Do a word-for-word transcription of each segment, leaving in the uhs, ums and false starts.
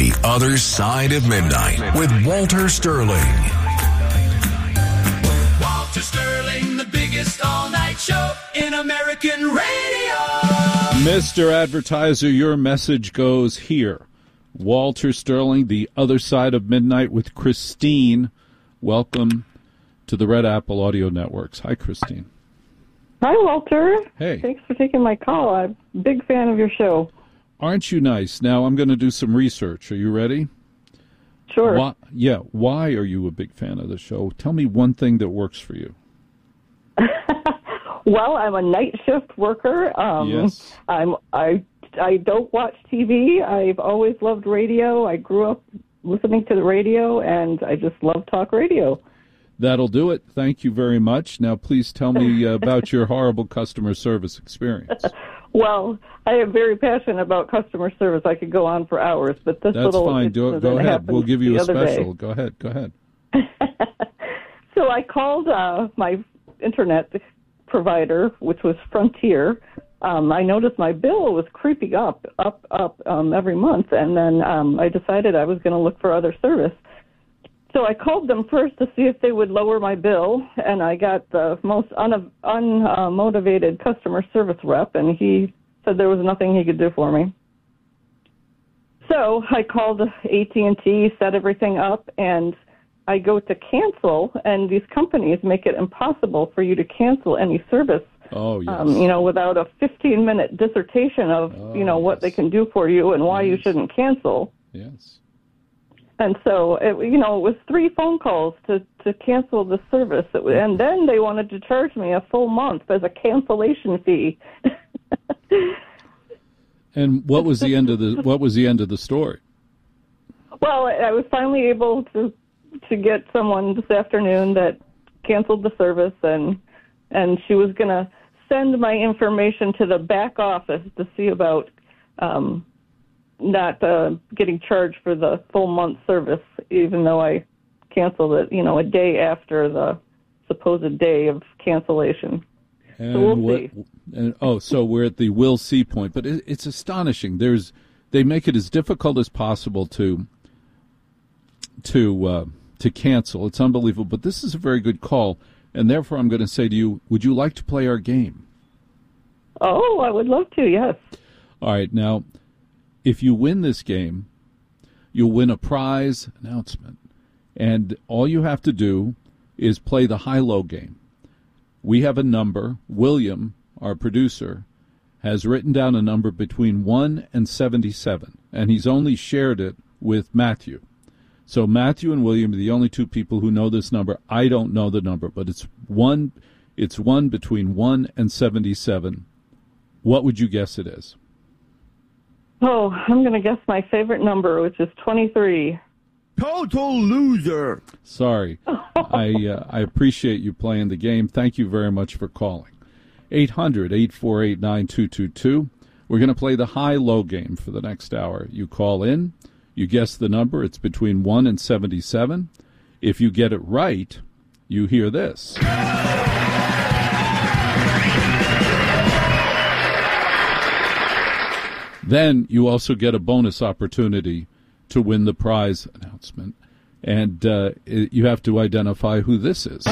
The Other Side of Midnight with Walter Sterling. Walter Sterling, the biggest all-night show in American radio. Mister Advertiser, your message goes here. Walter Sterling, The Other Side of Midnight with Christine. Welcome to the Red Apple Audio Networks. Hi, Christine. Hi, Walter. Hey. Thanks for taking my call. I'm a big fan of your show. Aren't you nice? Now I'm going to do some research. Are you ready? Sure. Why, yeah. Why are you a big fan of the show? Tell me one thing that works for you. Well, I'm a night shift worker. Um, yes. I'm I I don't watch T V. I've always loved radio. I grew up listening to the radio, and I just love talk radio. That'll do it. Thank you very much. Now, please tell me uh, about your horrible customer service experience. Well, I am very passionate about customer service. I could go on for hours, but this That's little fine. Do, go ahead. We'll give you the a other special. day. Go ahead. Go ahead. So I called uh, my internet provider, which was Frontier. Um, I noticed my bill was creeping up, up, up um, every month, and then um, I decided I was going to look for other service. So I called them first to see if they would lower my bill, and I got the most un- unmotivated customer service rep, and he said there was nothing he could do for me. So I called A T and T, set everything up, and I go to cancel, and these companies make it impossible for you to cancel any service, oh, yes. um, you know, without a fifteen-minute dissertation of, oh, you know, what yes. they can do for you and why yes. you shouldn't cancel. Yes. And so, it, you know, it was three phone calls to, to cancel the service. It was, and then they wanted to charge me a full month as a cancellation fee. And what was the end of the what was the end of the story? Well, I was finally able to to get someone this afternoon that canceled the service, and and she was going to send my information to the back office to see about um not uh, getting charged for the full month service, even though I canceled it, you know, a day after the supposed day of cancellation. And so we'll what, see. And, oh, so we're at the we'll see point. But it, it's astonishing. There's they make it as difficult as possible to to uh, to cancel. It's unbelievable. But this is a very good call, and therefore I'm going to say to you, would you like to play our game? Oh, I would love to, yes. All right, now, if you win this game, you'll win a prize announcement. And all you have to do is play the high-low game. We have a number. William, our producer, has written down a number between one and seventy-seven, and he's only shared it with Matthew. So Matthew and William are the only two people who know this number. I don't know the number, but it's one, it's one between one and seventy-seven. What would you guess it is? Oh, I'm going to guess my favorite number, which is twenty-three. Total loser. Sorry. I uh, I appreciate you playing the game. Thank you very much for calling. eight hundred, eight four eight, nine two two two. We're going to play the high-low game for the next hour. You call in. You guess the number. It's between one and seventy-seven. If you get it right, you hear this. Then you also get a bonus opportunity to win the prize announcement. And uh, it, you have to identify who this is.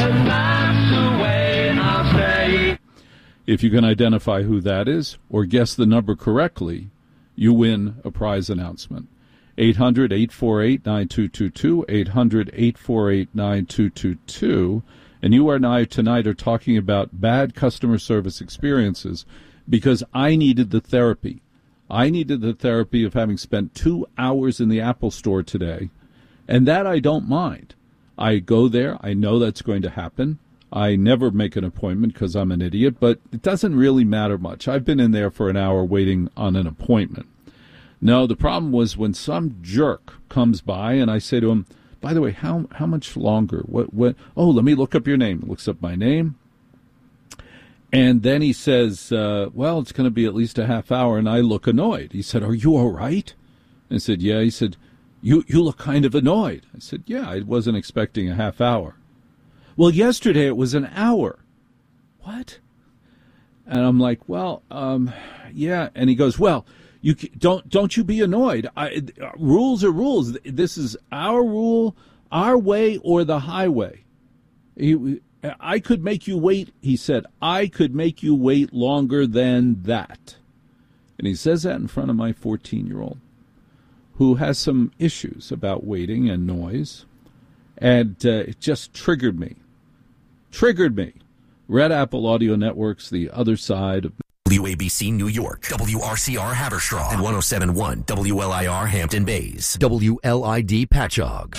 If you can identify who that is or guess the number correctly, you win a prize announcement. eight hundred, eight four eight, nine two two two, eight hundred, eight four eight, nine two two two. And you and I tonight are talking about bad customer service experiences because I needed the therapy. I needed the therapy of having spent two hours in the Apple Store today, and that I don't mind. I go there. I know that's going to happen. I never make an appointment because I'm an idiot, but it doesn't really matter much. I've been in there for an hour waiting on an appointment. No, the problem was when some jerk comes by and I say to him, by the way, how how much longer? What what? Oh, let me look up your name. Looks up my name. And then he says, uh, well, it's going to be at least a half hour, and I look annoyed. He said, are you all right? I said, yeah. He said, you you look kind of annoyed. I said, yeah, I wasn't expecting a half hour. Well, yesterday it was an hour. What? And I'm like, well, um, yeah. And he goes, well, You don't don't you be annoyed. I, rules are rules. This is our rule, our way or the highway. He, I could make you wait, he said. I could make you wait longer than that. And he says that in front of my fourteen-year-old, who has some issues about waiting and noise. And uh, it just triggered me. Triggered me. Red Apple Audio Network's The Other Side of W A B C New York, W R C R Haverstraw, and one oh seven point one W L I R Hampton Bays, W L I D Patchogue.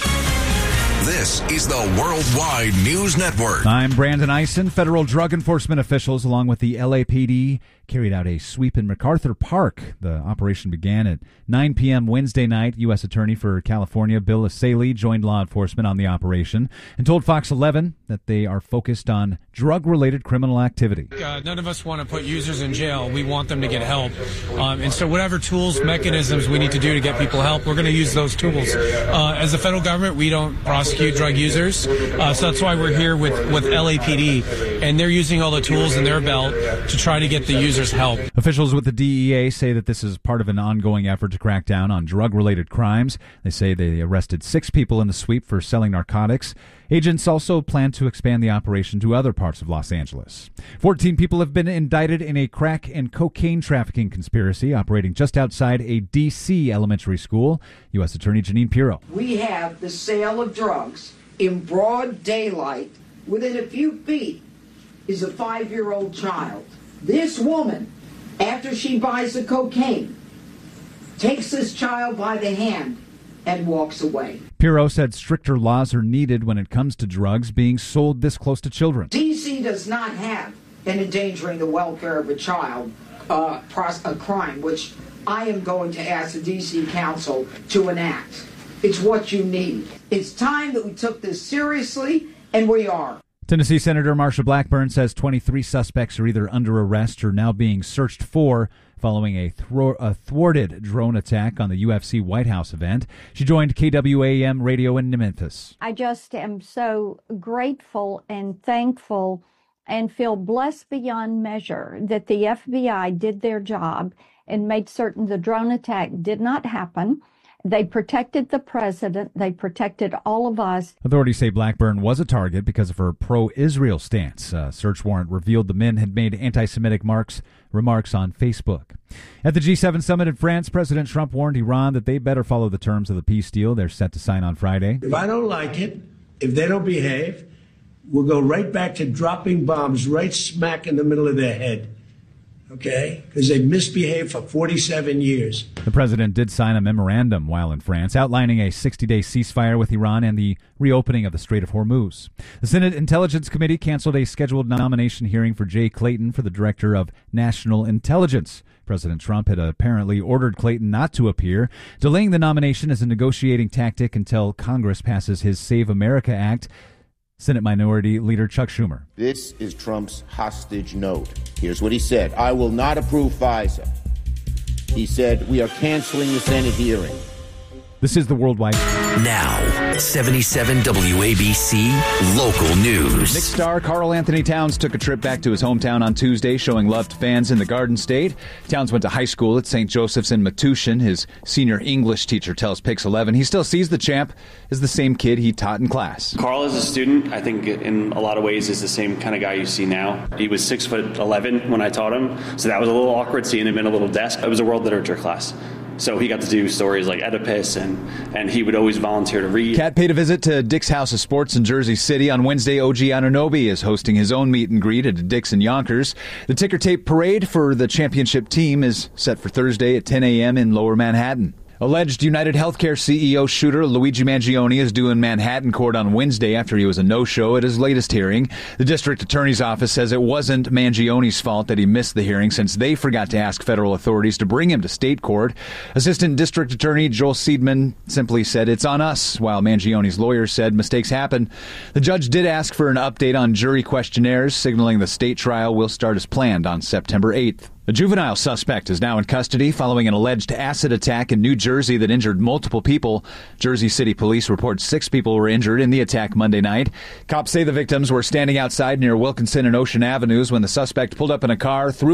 This is the Worldwide News Network. I'm Brandon Eisen. Federal drug enforcement officials, along with the L A P D, carried out a sweep in MacArthur Park. The operation began at nine p.m. Wednesday night. U S. Attorney for California, Bill Asaley, joined law enforcement on the operation and told Fox eleven that they are focused on drug-related criminal activity. Uh, none of us want to put users in jail. We want them to get help. Um, and so whatever tools, mechanisms we need to do to get people help, we're going to use those tools. Uh, as a federal government, we don't prosecute drug users. Uh, so that's why we're here with, with L A P D. And they're using all the tools in their belt to try to get the users help. Officials with the D E A say that this is part of an ongoing effort to crack down on drug-related crimes. They say they arrested six people in the sweep for selling narcotics. Agents also plan to expand the operation to other parts of Los Angeles. Fourteen people have been indicted in a crack and cocaine trafficking conspiracy operating just outside a D C elementary school. U S. Attorney Jeanine Pirro. We have the sale of drugs in broad daylight. Within a few feet is a five-year-old child. This woman, after she buys the cocaine, takes this child by the hand and walks away. Pirro said stricter laws are needed when it comes to drugs being sold this close to children. D C does not have an endangering the welfare of a child uh, a crime, which I am going to ask the D C Council to enact. It's what you need. It's time that we took this seriously, and we are. Tennessee Senator Marsha Blackburn says twenty-three suspects are either under arrest or now being searched for following a, thwar- a thwarted drone attack on the U F C White House event. She joined K W A M radio in Memphis. I just am so grateful and thankful and feel blessed beyond measure that the F B I did their job and made certain the drone attack did not happen. They protected the president. They protected all of us. Authorities say Blackburn was a target because of her pro-Israel stance. A search warrant revealed the men had made anti-Semitic marks, remarks on Facebook. At the G seven summit in France, President Trump warned Iran that they better follow the terms of the peace deal they're set to sign on Friday. If I don't like it, if they don't behave, we'll go right back to dropping bombs right smack in the middle of their head. Okay? Because they've misbehaved for forty-seven years. The president did sign a memorandum while in France outlining a sixty-day ceasefire with Iran and the reopening of the Strait of Hormuz. The Senate Intelligence Committee canceled a scheduled nomination hearing for Jay Clayton for the Director of National Intelligence. President Trump had apparently ordered Clayton not to appear. Delaying the nomination is a negotiating tactic until Congress passes his Save America Act. Senate Minority Leader Chuck Schumer. This is Trump's hostage note. Here's what he said. I will not approve FISA. He said, we are canceling the Senate hearing. This is the Worldwide. Now, seventy-seven W A B C Local News. Knicks star Karl Anthony Towns took a trip back to his hometown on Tuesday, showing love to fans in the Garden State. Towns went to high school at Saint Joseph's in Metuchen. His senior English teacher tells Pix eleven he still sees the champ as the same kid he taught in class. Karl is a student, I think in a lot of ways is the same kind of guy you see now. He was six foot eleven when I taught him, so that was a little awkward seeing him in a little desk. It was a world literature class. So he got to do stories like Oedipus, and, and he would always volunteer to read. Cat paid a visit to Dick's House of Sports in Jersey City. On Wednesday, O G Anunoby is hosting his own meet and greet at Dick's in Yonkers. The ticker tape parade for the championship team is set for Thursday at ten a.m. in Lower Manhattan. Alleged United Healthcare C E O shooter Luigi Mangione is due in Manhattan court on Wednesday after he was a no-show at his latest hearing. The district attorney's office says it wasn't Mangione's fault that he missed the hearing since they forgot to ask federal authorities to bring him to state court. Assistant District Attorney Joel Seidman simply said it's on us, while Mangione's lawyer said mistakes happen. The judge did ask for an update on jury questionnaires, signaling the state trial will start as planned on September eighth. A juvenile suspect is now in custody following an alleged acid attack in New Jersey that injured multiple people. Jersey City police report six people were injured in the attack Monday night. Cops say the victims were standing outside near Wilkinson and Ocean Avenues when the suspect pulled up in a car, threw